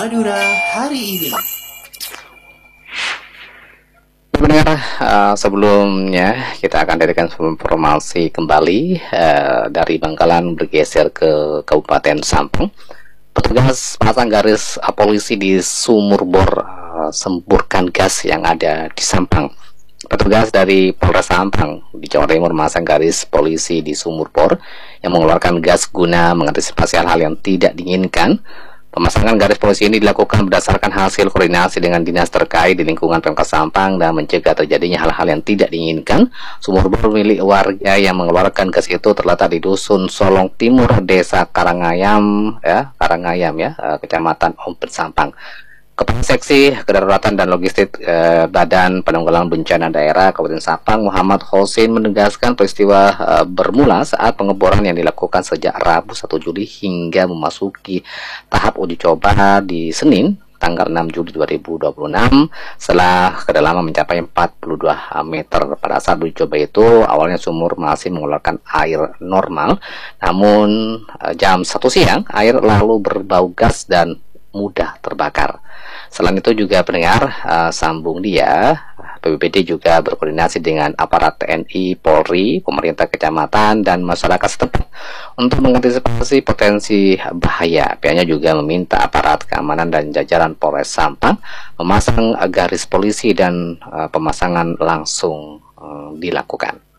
Madura hari ini. Pendengar, sebelumnya kita akan berikan informasi kembali dari Bangkalan bergeser ke Kabupaten Sampang. Petugas pasang garis polisi di sumur bor semburkan gas yang ada di Sampang. Petugas dari Polres Sampang di Jawa Timur memasang garis polisi di sumur bor yang mengeluarkan gas guna mengantisipasi hal-hal yang tidak diinginkan. Pemasangan garis polisi ini dilakukan berdasarkan hasil koordinasi dengan dinas terkait di lingkungan Pemkab Sampang dan mencegah terjadinya hal-hal yang tidak diinginkan. Sumur bor milik warga yang mengeluarkan gas itu terletak di Dusun Solong Timur, Desa Karangayam, Kecamatan Ompet, Sampang. Kepala Seksi Kedaruratan dan Logistik Badan Penanggulangan Bencana Daerah Kabupaten Sampang, Muhammad Hosin, menegaskan peristiwa bermula saat pengeboran yang dilakukan sejak Rabu 1 Juli hingga memasuki tahap uji coba di Senin tanggal 6 Juli 2026 setelah kedalaman mencapai 42 meter. Pada saat uji coba itu awalnya sumur masih mengeluarkan air normal, namun jam 1 siang air lalu berbau gas dan mudah terbakar. Selain itu juga pendengar, sambung dia, BPBD juga berkoordinasi dengan aparat TNI, Polri, pemerintah kecamatan, dan masyarakat setempat untuk mengantisipasi potensi bahaya. Pihaknya juga meminta aparat keamanan dan jajaran Polres Sampang memasang garis polisi dan pemasangan langsung dilakukan.